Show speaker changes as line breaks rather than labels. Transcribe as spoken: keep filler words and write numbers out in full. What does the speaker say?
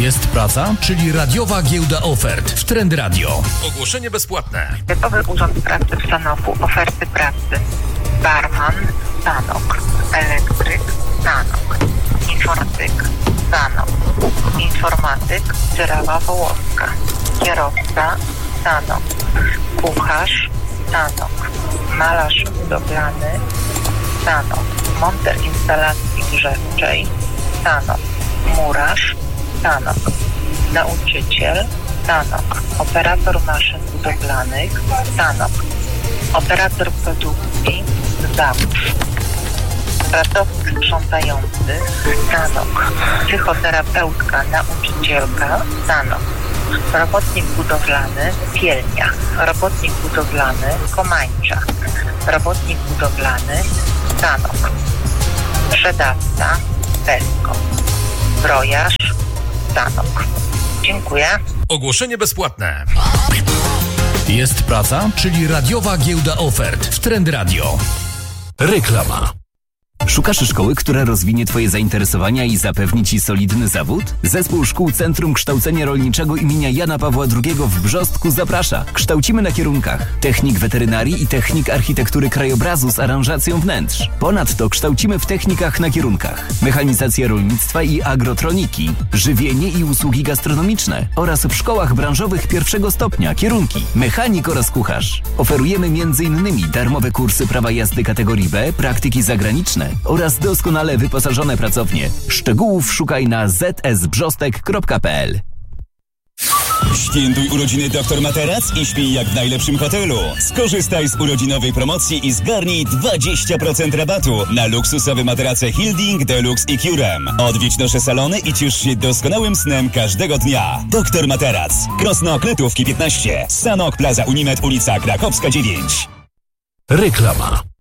Jest praca, czyli radiowa giełda ofert w Trend Radio. Ogłoszenie bezpłatne.
Powiatowy Urząd Pracy w Sanoku. Oferty pracy. Barman, Sanok. Elektryk, Sanok. Informatyk, Sanok. Informatyk, Dzerawa Wołowska. Kierowca, Sanok. Kucharz, Sanok. Malarz budowlany, Sanok. Monter instalacji grzewczej, Sanok. Murarz, Sanok. Nauczyciel, Sanok. Operator maszyn budowlanych, Sanok. Operator produkcji, Zawóz. Pracownik sprzątający, Sanok. Psychoterapeutka, nauczycielka, Sanok. Robotnik budowlany, Pielnia. Robotnik budowlany, Komańcza. Robotnik budowlany, Sanok. Sprzedawca, Belko. Zbrojarz, Sanok. Dziękuję.
Ogłoszenie bezpłatne. Jest praca, czyli radiowa giełda ofert w Trend Radio. Reklama.
Szukasz szkoły, która rozwinie Twoje zainteresowania i zapewni Ci solidny zawód? Zespół Szkół Centrum Kształcenia Rolniczego imienia Jana Pawła drugiego w Brzostku zaprasza. Kształcimy na kierunkach technik weterynarii i technik architektury krajobrazu z aranżacją wnętrz. Ponadto kształcimy w technikach na kierunkach mechanizacja rolnictwa i agrotroniki, żywienie i usługi gastronomiczne oraz w szkołach branżowych pierwszego stopnia kierunki mechanik oraz kucharz. Oferujemy między innymi darmowe kursy prawa jazdy kategorii B, praktyki zagraniczne oraz doskonale wyposażone pracownie. Szczegółów szukaj na z s brzostek kropka p l.
Świętuj urodziny Doktor Materac i śpij jak w najlepszym hotelu. Skorzystaj z urodzinowej promocji i zgarnij dwadzieścia procent rabatu na luksusowe materace Hilding, Deluxe i Curem. Odwiedź nasze salony i ciesz się doskonałym snem każdego dnia. Doktor Materac. Krosno Kletówki piętnaście. Sanok Plaza Unimed, ulica Krakowska dziewięć.
Reklama.